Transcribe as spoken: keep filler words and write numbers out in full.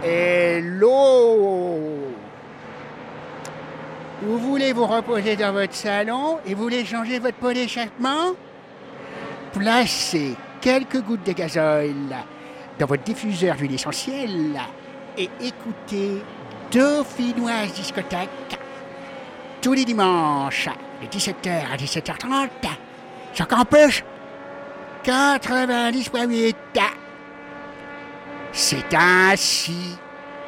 Hello! Vous voulez vous reposer dans votre salon et vous voulez changer votre pot d'échappement? Placez quelques gouttes de gazole dans votre diffuseur d'huile essentielle et écoutez Dauphinoise Discothèque tous les dimanches de dix-sept heures à dix-sept heures trente sur Campus quatre-vingt-dix point huit. C'est ainsi.